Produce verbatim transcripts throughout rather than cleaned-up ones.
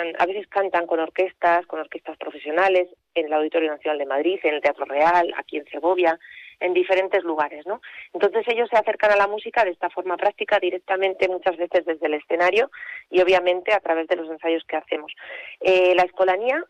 cantan, a veces cantan con orquestas, con orquestas profesionales, en el Auditorio Nacional de Madrid, en el Teatro Real, aquí en Segovia, en diferentes lugares, ¿no? Entonces ellos se acercan a la música de esta forma práctica, directamente, muchas veces desde el escenario y obviamente a través de los ensayos que hacemos. Eh, la escolanía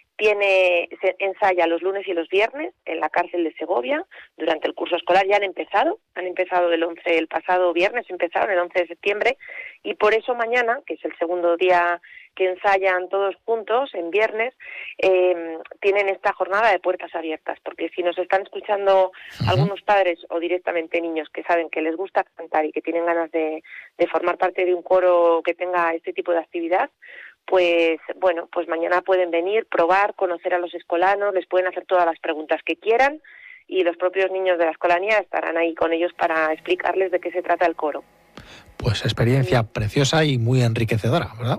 tiene, se ensaya los lunes y los viernes en la cárcel de Segovia durante el curso escolar. Ya han empezado, han empezado el once, el pasado viernes empezaron, el once de septiembre, y por eso mañana, que es el segundo día que ensayan todos juntos, en viernes, eh, tienen esta jornada de puertas abiertas, porque si nos están escuchando uh-huh. algunos padres o directamente niños que saben que les gusta cantar y que tienen ganas de, de formar parte de un coro que tenga este tipo de actividad, pues bueno, pues mañana pueden venir, probar, conocer a los escolanos, les pueden hacer todas las preguntas que quieran y los propios niños de la escolanía estarán ahí con ellos para explicarles de qué se trata el coro. Pues experiencia sí. preciosa y muy enriquecedora, ¿verdad?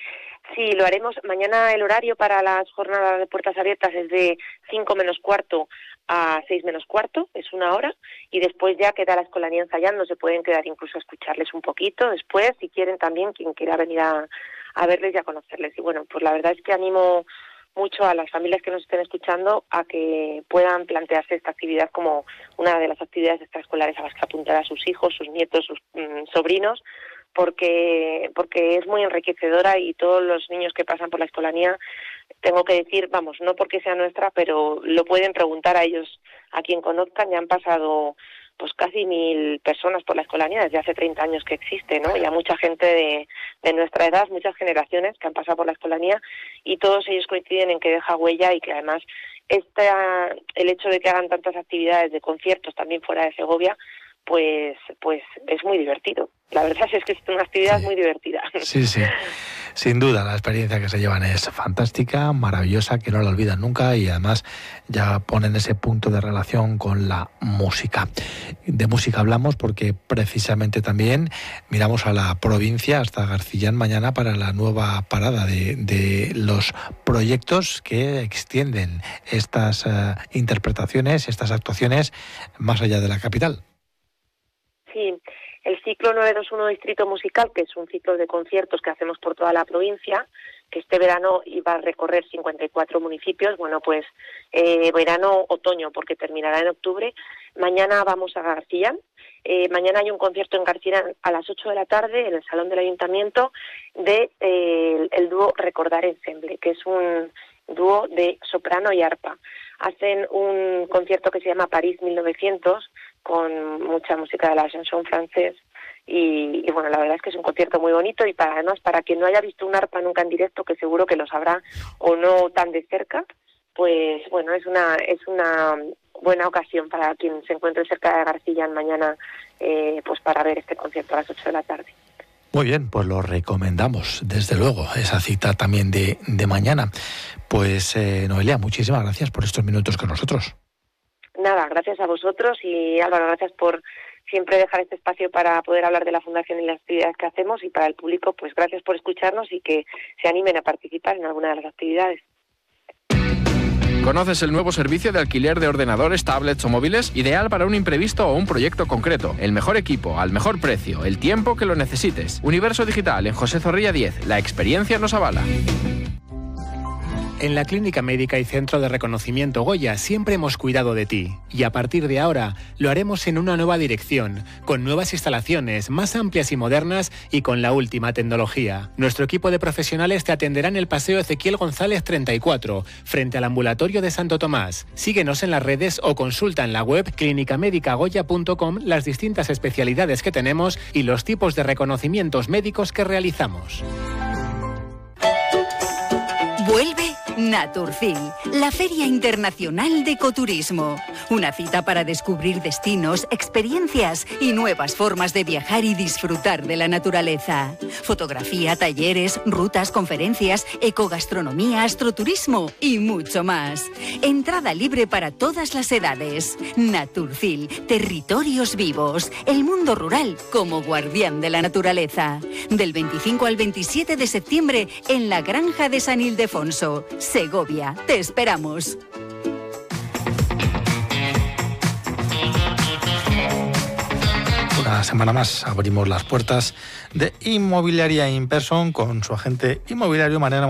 Sí, lo haremos. Mañana el horario para las jornadas de puertas abiertas es de cinco menos cuarto a seis menos cuarto, es una hora, y después ya queda la escolanía ensayando, se pueden quedar incluso a escucharles un poquito después, si quieren también, quien quiera venir a, a verles y a conocerles. Y bueno, pues la verdad es que animo mucho a las familias que nos estén escuchando a que puedan plantearse esta actividad como una de las actividades extraescolares a las que apuntar a sus hijos, sus nietos, sus mmm, sobrinos, porque porque es muy enriquecedora y todos los niños que pasan por la escolanía, tengo que decir, vamos, no porque sea nuestra, pero lo pueden preguntar a ellos, a quien conozcan. Ya han pasado pues casi mil personas por la escolanía desde hace treinta años que existe, ¿no? Ya mucha gente de, de nuestra edad, muchas generaciones que han pasado por la escolanía, y todos ellos coinciden en que deja huella y que además esta, el hecho de que hagan tantas actividades de conciertos también fuera de Segovia, pues pues es muy divertido. La verdad es que es una actividad sí. muy divertida. Sí, sí. Sin duda, la experiencia que se llevan es fantástica, maravillosa, que no la olvidan nunca, y además ya ponen ese punto de relación con la música. De música hablamos porque precisamente también miramos a la provincia, hasta Garcillán, mañana para la nueva parada de, de los proyectos que extienden estas uh, interpretaciones, estas actuaciones más allá de la capital. Sí, el ciclo nueve dos uno Distrito Musical, que es un ciclo de conciertos que hacemos por toda la provincia, que este verano iba a recorrer cincuenta y cuatro municipios, bueno, pues eh, verano-otoño, porque terminará en octubre. Mañana vamos a Garcillán, eh, mañana hay un concierto en Garcillán a las ocho de la tarde en el Salón del Ayuntamiento de eh, el, el dúo Recordar Ensemble, que es un dúo de soprano y arpa. Hacen un concierto que se llama París mil novecientos, con mucha música de la chanson francés, y, y bueno, la verdad es que es un concierto muy bonito, y para además, para quien no haya visto un arpa nunca en directo, que seguro que lo sabrá, o no tan de cerca, pues bueno, es una es una buena ocasión para quien se encuentre cerca de Garcillán mañana, eh, pues para ver este concierto a las ocho de la tarde. Muy bien, pues lo recomendamos, desde luego, esa cita también de, de mañana. Pues eh, Noelia, muchísimas gracias por estos minutos con nosotros. Nada, gracias a vosotros, y Álvaro, gracias por siempre dejar este espacio para poder hablar de la Fundación y las actividades que hacemos, y para el público, pues gracias por escucharnos y que se animen a participar en alguna de las actividades. ¿Conoces el nuevo servicio de alquiler de ordenadores, tablets o móviles? Ideal para un imprevisto o un proyecto concreto. El mejor equipo, al mejor precio, el tiempo que lo necesites. Universo Digital, en José Zorrilla diez. La experiencia nos avala. En la Clínica Médica y Centro de Reconocimiento Goya siempre hemos cuidado de ti, y a partir de ahora lo haremos en una nueva dirección, con nuevas instalaciones más amplias y modernas y con la última tecnología. Nuestro equipo de profesionales te atenderá en el Paseo Ezequiel González treinta y cuatro, frente al ambulatorio de Santo Tomás. Síguenos en las redes o consulta en la web clínica médica goya punto com las distintas especialidades que tenemos y los tipos de reconocimientos médicos que realizamos. Vuelve Naturfil, la Feria Internacional de Ecoturismo. Una cita para descubrir destinos, experiencias y nuevas formas de viajar y disfrutar de la naturaleza. Fotografía, talleres, rutas, conferencias, ecogastronomía, astroturismo y mucho más. Entrada libre para todas las edades. Naturfil, territorios vivos. El mundo rural como guardián de la naturaleza. Del veinticinco al veintisiete de septiembre en la Granja de San Ildefonso, Segovia. Te esperamos. Una semana más abrimos las puertas de Inmobiliaria In Person con su agente inmobiliario Mariana